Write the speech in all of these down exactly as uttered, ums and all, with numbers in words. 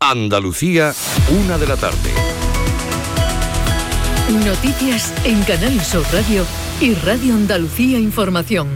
Andalucía, una de la tarde. Noticias en Canal Sur Radio y Radio Andalucía Información.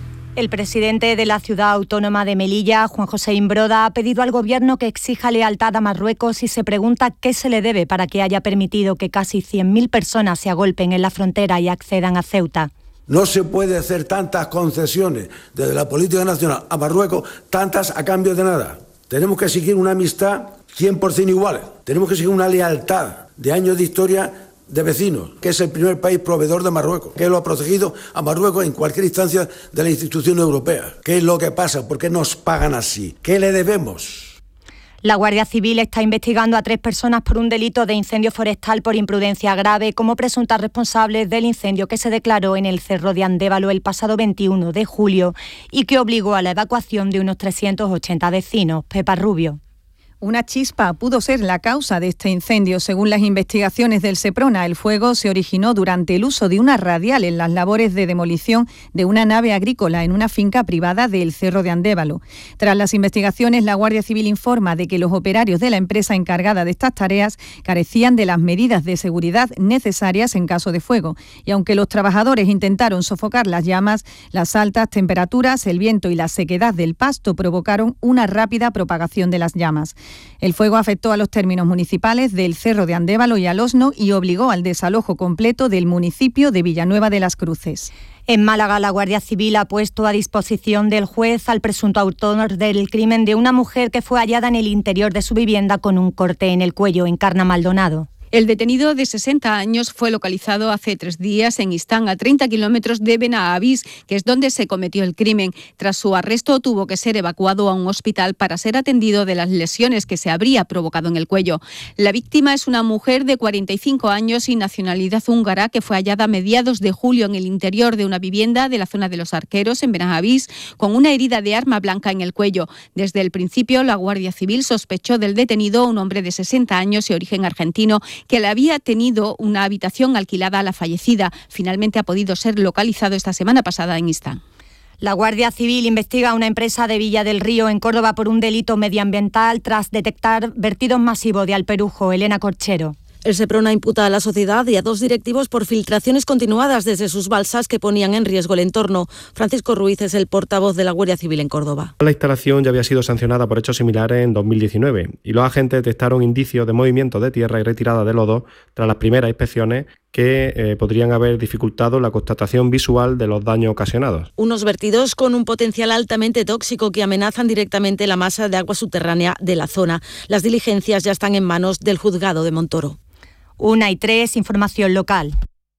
El presidente de la ciudad autónoma de Melilla, Juan José Imbroda, ha pedido al gobierno que exija lealtad a Marruecos y se pregunta qué se le debe para que haya permitido que casi cien mil personas se agolpen en la frontera y accedan a Ceuta. No se puede hacer tantas concesiones desde la política nacional a Marruecos, tantas a cambio de nada. Tenemos que seguir una amistad cien por ciento igual. Tenemos que seguir una lealtad de años de historia de vecinos, que es el primer país proveedor de Marruecos, que lo ha protegido a Marruecos en cualquier instancia de la institución europea. ¿Qué es lo que pasa? ¿Por qué nos pagan así? ¿Qué le debemos? La Guardia Civil está investigando a tres personas por un delito de incendio forestal por imprudencia grave como presuntas responsables del incendio que se declaró en el Cerro de Andévalo el pasado veintiuno de julio y que obligó a la evacuación de unos trescientos ochenta vecinos. Pepa Rubio. Una chispa pudo ser la causa de este incendio. Según las investigaciones del Seprona, el fuego se originó durante el uso de una radial en las labores de demolición de una nave agrícola en una finca privada del Cerro de Andévalo. Tras las investigaciones, la Guardia Civil informa de que los operarios de la empresa encargada de estas tareas carecían de las medidas de seguridad necesarias en caso de fuego. Y aunque los trabajadores intentaron sofocar las llamas, las altas temperaturas, el viento y la sequedad del pasto provocaron una rápida propagación de las llamas. El fuego afectó a los términos municipales del Cerro de Andévalo y al Osno y obligó al desalojo completo del municipio de Villanueva de las Cruces. En Málaga, la Guardia Civil ha puesto a disposición del juez al presunto autor del crimen de una mujer que fue hallada en el interior de su vivienda con un corte en el cuello, en Carna Maldonado. El detenido de sesenta años fue localizado hace tres días en Istán, a treinta kilómetros de Benavís, que es donde se cometió el crimen. Tras su arresto tuvo que ser evacuado a un hospital para ser atendido de las lesiones que se habría provocado en el cuello. La víctima es una mujer de cuarenta y cinco años y nacionalidad húngara que fue hallada a mediados de julio en el interior de una vivienda de la zona de Los Arqueros, en Benavís, con una herida de arma blanca en el cuello. Desde el principio, la Guardia Civil sospechó del detenido, un hombre de sesenta años y origen argentino, que le había tenido una habitación alquilada a la fallecida. Finalmente ha podido ser localizado esta semana pasada en Istán. La Guardia Civil investiga a una empresa de Villa del Río, en Córdoba, por un delito medioambiental tras detectar vertidos masivos de alperujo. Elena Corchero. El Seprona imputa a la sociedad y a dos directivos por filtraciones continuadas desde sus balsas que ponían en riesgo el entorno. Francisco Ruiz es el portavoz de la Guardia Civil en Córdoba. La instalación ya había sido sancionada por hechos similares en dos mil diecinueve y los agentes detectaron indicios de movimiento de tierra y retirada de lodo tras las primeras inspecciones que eh, podrían haber dificultado la constatación visual de los daños ocasionados. Unos vertidos con un potencial altamente tóxico que amenazan directamente la masa de agua subterránea de la zona. Las diligencias ya están en manos del juzgado de Montoro. Una y tres, información local.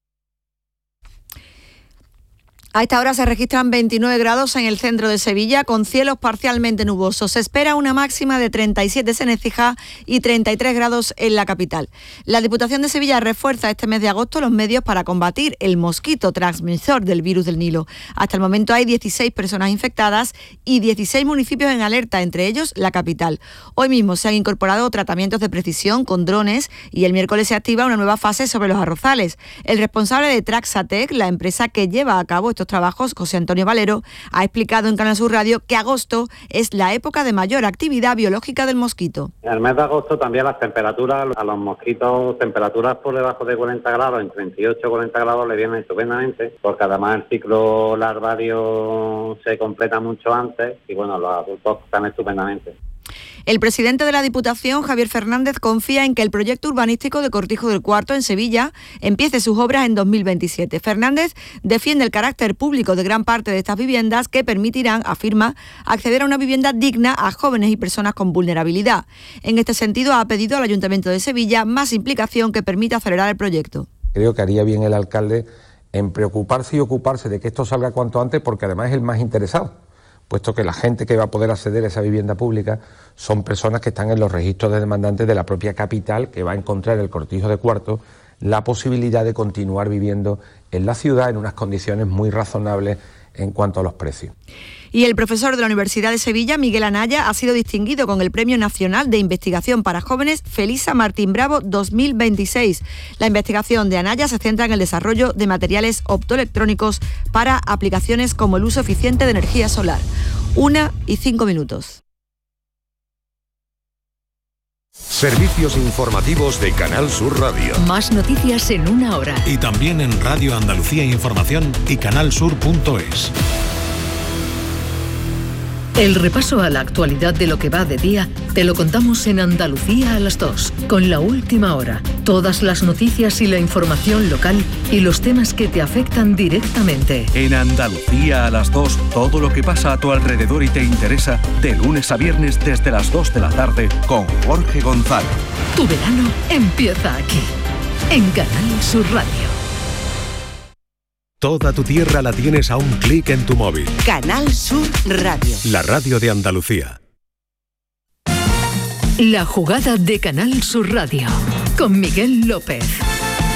A esta hora se registran veintinueve grados en el centro de Sevilla, con cielos parcialmente nubosos. Se espera una máxima de treinta y siete en Écija y treinta y tres grados en la capital. La Diputación de Sevilla refuerza este mes de agosto los medios para combatir el mosquito transmisor del virus del Nilo. Hasta el momento hay dieciséis personas infectadas y dieciséis municipios en alerta, entre ellos la capital. Hoy mismo se han incorporado tratamientos de precisión con drones y el miércoles se activa una nueva fase sobre los arrozales. El responsable de Traxatec, la empresa que lleva a cabo estos trabajos, José Antonio Valero, ha explicado en Canal Sur Radio que agosto es la época de mayor actividad biológica del mosquito. En el mes de agosto también las temperaturas, a los mosquitos, temperaturas por debajo de cuarenta grados, en treinta y ocho cuarenta grados le vienen estupendamente, porque además el ciclo larvario se completa mucho antes y bueno, los adultos están estupendamente. El presidente de la Diputación, Javier Fernández, confía en que el proyecto urbanístico de Cortijo del Cuarto, en Sevilla, empiece sus obras en dos mil veintisiete. Fernández defiende el carácter público de gran parte de estas viviendas que permitirán, afirma, acceder a una vivienda digna a jóvenes y personas con vulnerabilidad. En este sentido, ha pedido al Ayuntamiento de Sevilla más implicación que permita acelerar el proyecto. Creo que haría bien el alcalde en preocuparse y ocuparse de que esto salga cuanto antes, porque además es el más interesado, puesto que la gente que va a poder acceder a esa vivienda pública son personas que están en los registros de demandantes de la propia capital, que va a encontrar el Cortijo de Cuarto la posibilidad de continuar viviendo en la ciudad en unas condiciones muy razonables en cuanto a los precios. Y el profesor de la Universidad de Sevilla, Miguel Anaya, ha sido distinguido con el Premio Nacional de Investigación para Jóvenes Felisa Martín Bravo dos mil veintiséis. La investigación de Anaya se centra en el desarrollo de materiales optoelectrónicos para aplicaciones como el uso eficiente de energía solar. Una y cinco minutos. Servicios informativos de Canal Sur Radio. Más noticias en una hora. Y también en Radio Andalucía Información y canalsur punto es. El repaso a la actualidad de lo que va de día te lo contamos en Andalucía a las dos, con La Última Hora. Todas las noticias y la información local y los temas que te afectan directamente. En Andalucía a las dos, todo lo que pasa a tu alrededor y te interesa, de lunes a viernes desde las dos de la tarde con Jorge González. Tu verano empieza aquí, en Canal Sur Radio. Toda tu tierra la tienes a un clic en tu móvil. Canal Sur Radio. La radio de Andalucía. La jugada de Canal Sur Radio, con Miguel López.